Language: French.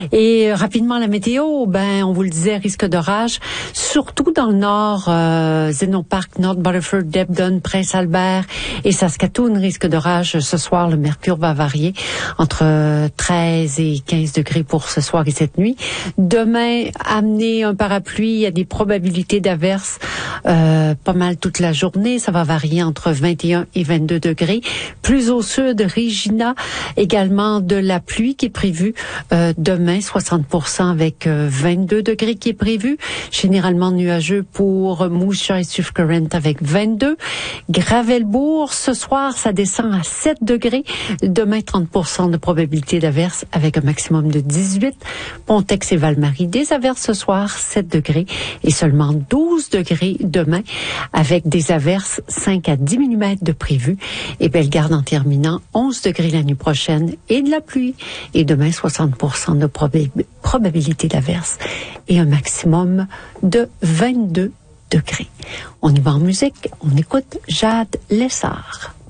Et rapidement, la météo, on vous le disait, risque d'orage, surtout dans le nord, Zeno Park, North Butterford, Debden, Prince-Albert et Saskatoon, risque d'orage ce soir. Le mercure va varier entre 13 et 15 degrés pour ce soir et cette nuit. Demain, amenez un parapluie, il y a des probabilités d'averses pas mal toute la journée. Ça va varier entre 21 et 22 degrés. Plus au sud, Regina, également de la pluie qui est prévue demain, 60% avec 22 degrés qui est prévu. Généralement nuageux pour Moose Jaw et Swift Current avec 22. Gravelbourg, ce soir, ça descend à 7 degrés. Demain, 30% de probabilité d'averse avec un maximum de 18. Pontex et Val-Marie, des averses ce soir, 7 degrés. Et seulement 12 degrés demain avec des averses 5 à 10 mm de prévu. Et Bellegarde en terminant, 11 degrés la nuit prochaine et de la pluie. Et demain, 60% de probabilité d'averse et un maximum de 22 degrés. On y va en musique, on écoute Jade Lessard.